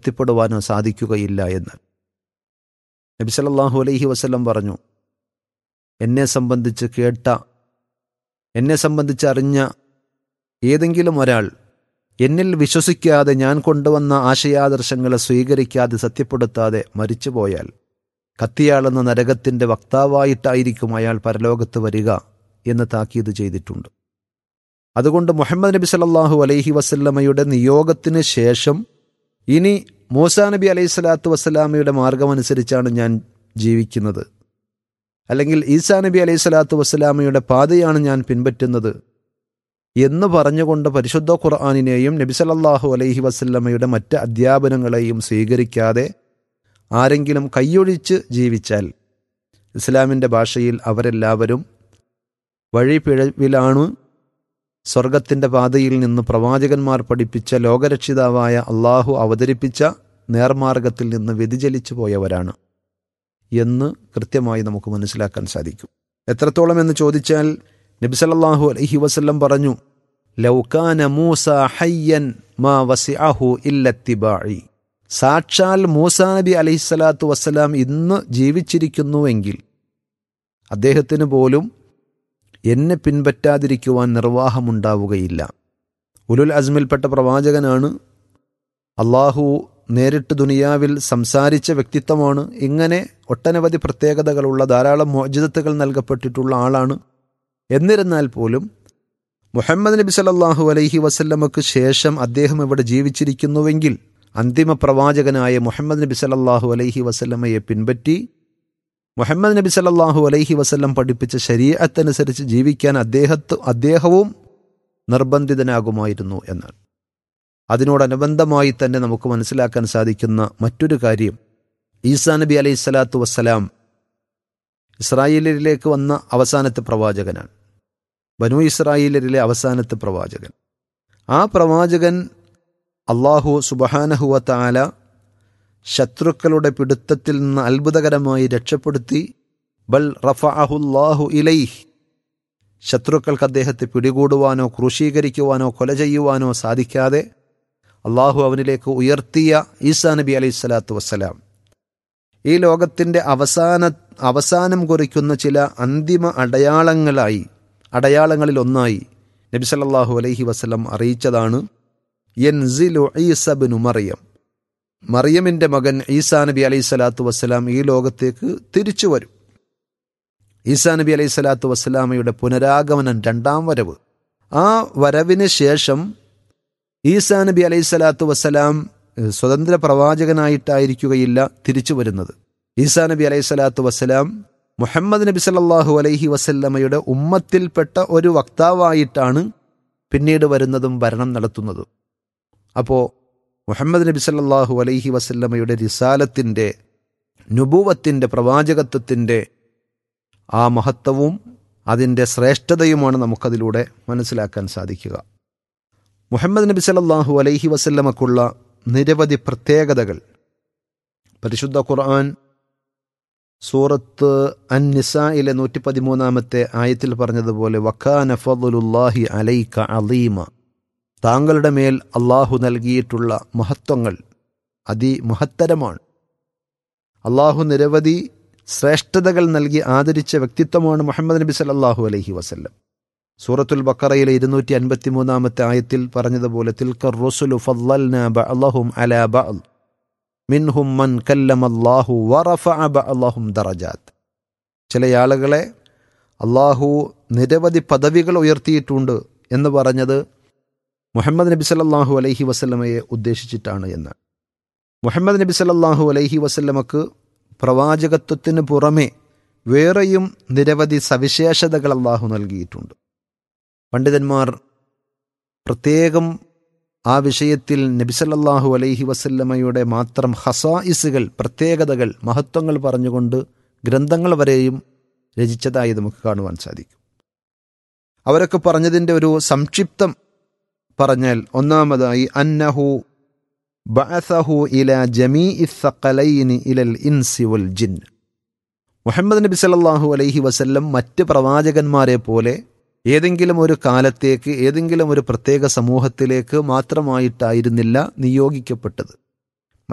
തൃപ്തിപ്പെടുവാനോ സാധിക്കുകയില്ല എന്ന് നബി സല്ലല്ലാഹു അലൈഹി വസല്ലം പറഞ്ഞു. എന്നെ സംബന്ധിച്ച് കേട്ട, എന്നെ സംബന്ധിച്ചറിഞ്ഞ ഏതെങ്കിലും ഒരാൾ എന്നിൽ വിശ്വസിക്കാതെ, ഞാൻ കൊണ്ടുവന്ന ആശയാദർശങ്ങളെ സ്വീകരിക്കാതെ, സത്യപ്പെടുത്താതെ മരിച്ചുപോയാൽ കത്തിയാളുന്ന നരകത്തിൻ്റെ വക്താവായിട്ടായിരിക്കും അയാൾ പരലോകത്ത് വരിക എന്ന് താക്കീത് ചെയ്തിട്ടുണ്ട്. അതുകൊണ്ട് മുഹമ്മദ് നബി സല്ലല്ലാഹു അലൈഹി വസല്ലമയുടെ നിയോഗത്തിന് ശേഷം ഇനി മൂസാ നബി അലൈഹി സ്വലാത്തു വസ്സലാമയുടെ മാർഗമനുസരിച്ചാണ് ഞാൻ ജീവിക്കുന്നത്, അല്ലെങ്കിൽ ഈസാ നബി അലൈഹി സ്വലാത്തു വസ്സലാമയുടെ പാതയാണ് ഞാൻ പിൻപറ്റുന്നത് എന്ന് പറഞ്ഞുകൊണ്ട് പരിശുദ്ധ ഖുർആനിനെയും നബി സല്ലല്ലാഹു അലൈഹി വസല്ലമയുടെ മറ്റ് അധ്യാപനങ്ങളെയും സ്വീകരിക്കാതെ ആരെങ്കിലും കൈയൊഴിച്ച് ജീവിച്ചാൽ ഇസ്ലാമിൻ്റെ ഭാഷയിൽ അവരെല്ലാവരും വഴിപിഴവിലാണ്, സ്വർഗത്തിൻ്റെ പാതയിൽ നിന്ന് പ്രവാചകന്മാർ പഠിപ്പിച്ച, ലോകരക്ഷിതാവായ അള്ളാഹു അവതരിപ്പിച്ച നേർമാർഗത്തിൽ നിന്ന് വ്യതിചലിച്ചു പോയവരാണ് എന്ന് കൃത്യമായി നമുക്ക് മനസ്സിലാക്കാൻ സാധിക്കും. എത്രത്തോളം എന്ന് ചോദിച്ചാൽ നബി സല്ലല്ലാഹു അലൈഹി വസല്ലം പറഞ്ഞു, ലൗ കാന മൂസ ഹയ്യൻ മാ വസിഅഹു ഇല്ല ഇത്തിബാഇ. സാക്ഷാൽ മൂസാ നബി അലൈഹിസ്സലാത്തു വസ്സലാം ഇന്ന് ജീവിച്ചിരിക്കുന്നുവെങ്കിൽ അദ്ദേഹത്തിന് പോലും എന്നെ പിൻപറ്റാതിരിക്കുവാൻ നിർവാഹമുണ്ടാവുകയില്ല. ഉലുൽ അസ്മിൽപ്പെട്ട പ്രവാചകനാണ്, അള്ളാഹു നേരിട്ട് ദുനിയാവിൽ സംസാരിച്ച വ്യക്തിത്വമാണ്. ഇങ്ങനെ ഒട്ടനവധി പ്രത്യേകതകളുള്ള ധാരാളം മുഅ്ജിസത്തുകൾ നൽകപ്പെട്ടിട്ടുള്ള ആളാണ്. എന്നിരുന്നാൽ പോലും മുഹമ്മദ് നബി സല്ലല്ലാഹു അലൈഹി വസല്ലമക്ക് ശേഷം അദ്ദേഹം ഇവിടെ ജീവിച്ചിരിക്കുന്നുവെങ്കിൽ അന്തിമ പ്രവാചകനായ മുഹമ്മദ് നബി സല്ലല്ലാഹു അലൈഹി വസല്ലമയെ പിൻപറ്റി മുഹമ്മദ് നബി സല്ലല്ലാഹു അലൈഹി വസല്ലം പഠിപ്പിച്ച ശരീഅത്തനുസരിച്ച് ജീവിക്കാൻ അദ്ദേഹവും നിർബന്ധിതനാകുമായിരുന്നു എന്നാണ്. അതിനോടനുബന്ധമായി തന്നെ നമുക്ക് മനസ്സിലാക്കാൻ സാധിക്കുന്ന മറ്റൊരു കാര്യം, ഈസാ നബി അലൈഹി സ്വലാത്തു വസ്സലാം ഇസ്രായേലിലേക്ക് വന്ന അവസാനത്തെ പ്രവാചകനാണ്. ബനു ഇസ്രായേലിലെ അവസാനത്തെ പ്രവാചകൻ. ആ പ്രവാചകൻ അള്ളാഹു സുബ്ഹാനഹു വ തആല ശത്രുക്കളുടെ പിടുത്തത്തിൽ നിന്ന് അത്ഭുതകരമായി രക്ഷപ്പെടുത്തി. ബൽ റഫഅഹുല്ലാഹു ഇലൈഹി. ശത്രുക്കൾക്ക് അദ്ദേഹത്തെ പിടികൂടുവാനോ ക്രൂശീകരിക്കുവാനോ കൊല ചെയ്യുവാനോ സാധിക്കാതെ അള്ളാഹു അവനിലേക്ക് ഉയർത്തിയ ഈസാ നബി അലൈഹി സ്വലാത്തു വസ്സലാം ഈ ലോകത്തിൻ്റെ അവസാനം കുറിക്കുന്ന ചില അന്തിമ അടയാളങ്ങളിലൊന്നായി നബി സല്ലല്ലാഹു അലൈഹി വസല്ലം അറിയിച്ചതാണ് യൻസിലു ഈസ ഇബ്നു മറിയം. മറിയമിൻ്റെ മകൻ ഈസാ നബി അലൈഹി സ്വലാത്തു വസ്സലാം ഈ ലോകത്തേക്ക് തിരിച്ചു വരും. ഈസാ നബി അലൈഹി സ്വലാത്തു വസ്സലാമയുടെ പുനരാഗമനം, രണ്ടാം വരവ്. ആ വരവിന് ശേഷം ഈസാ നബി അലൈഹി സ്വലാത്തു വസ്സലാം സ്വതന്ത്ര പ്രവാചകനായിട്ടായിരിക്കുകയില്ല തിരിച്ചു വരുന്നത്. ഈസാ നബി അലൈഹി സ്വലാത്തു വസ്സലാം മുഹമ്മദ് നബി സല്ലല്ലാഹു അലൈഹി വസല്ലമയുടെ ഉമ്മത്തിൽപ്പെട്ട ഒരു വക്താവായിട്ടാണ് പിന്നീട് വരുന്നതും ഭരണം നടത്തുന്നതും. അപ്പോൾ മുഹമ്മദ് നബി സല്ലല്ലാഹു അലൈഹി വസല്ലമയുടെ റിസാലത്തിൻ്റെ, നുബുവത്തിൻ്റെ, പ്രവാചകത്വത്തിൻ്റെ ആ മഹത്വവും അതിൻ്റെ ശ്രേഷ്ഠതയുമാണ് നമുക്കതിലൂടെ മനസ്സിലാക്കാൻ സാധിക്കുക. മുഹമ്മദ് നബി സല്ലല്ലാഹു അലൈഹി വസല്ലമക്കുള്ള നിരവധി പ്രത്യേകതകൾ പരിശുദ്ധ ഖുർആൻ സൂറത്ത് അൻ-നിസായിലെ 113 ആയത്തിൽ പറഞ്ഞതുപോലെ വകാന ഫദ്ലുല്ലാഹി അലൈക അളീമ. താങ്കളുടെ മേൽ അള്ളാഹു നൽകിയിട്ടുള്ള മഹത്വങ്ങൾ അതിമഹത്തരമാണ്. അള്ളാഹു നിരവധി ശ്രേഷ്ഠതകൾ നൽകി ആദരിച്ച വ്യക്തിത്വമാണ് മുഹമ്മദ് നബി സല്ലല്ലാഹു അലൈഹി വസല്ലം. സൂറത്തുൽ ബഖറയിലെ 253 ആയത്തിൽ പറഞ്ഞതുപോലെ തിൽക്കർ റുസുലു ഫദ്ലൽനാ ബഅ്ളഹും അലാ ബഅ്ൾ മിൻഹും മൻ കല്ലമല്ലാഹു വറഫഅ ബഅ്ളഹും ദറജാത്ത്. ചില ആളുകളെ അള്ളാഹു നിരവധി പദവികൾ ഉയർത്തിയിട്ടുണ്ട് എന്ന് പറഞ്ഞത് മുഹമ്മദ് നബി സല്ലല്ലാഹു അലൈഹി വസല്ലമയെ ഉദ്ദേശിച്ചിട്ടാണ് എന്ന്. മുഹമ്മദ് നബി സല്ലല്ലാഹു അലൈഹി വസല്ലമക്ക് പ്രവാചകത്വത്തിന് പുറമെ വേറെയും നിരവധി സവിശേഷതകൾ അള്ളാഹു നൽകിയിട്ടുണ്ട്. പണ്ഡിതന്മാർ പ്രത്യേകം ആ വിഷയത്തിൽ നബി സല്ലല്ലാഹു അലൈഹി വസല്ലമയുടെ മാത്രം ഖസായിസുകൾ, പ്രത്യേകതകൾ, മഹത്വങ്ങൾ പറഞ്ഞുകൊണ്ട് ഗ്രന്ഥങ്ങൾ വരെയും രചിച്ചതായി നമുക്ക് കാണുവാൻ സാധിക്കും. അവരൊക്കെ പറഞ്ഞതിൻ്റെ ഒരു സംക്ഷിപ്തം പറഞ്ഞാൽ, ഒന്നാമതായി അന്നഹു ബഅസഹു ഇലാ ജമീഇ ثഖലൈനി ഇലൽ ഇൻസി വൽ ജിൻ. മുഹമ്മദ് നബി സല്ലല്ലാഹു അലൈഹി വസല്ലം മറ്റ് പ്രവാചകന്മാരെ പോലെ ഏതെങ്കിലും ഒരു കാലത്തേക്ക്, ഏതെങ്കിലും ഒരു പ്രത്യേക സമൂഹത്തിലേക്ക് മാത്രമായിട്ടായിരുന്നില്ല നിയോഗിക്കപ്പെട്ടത്.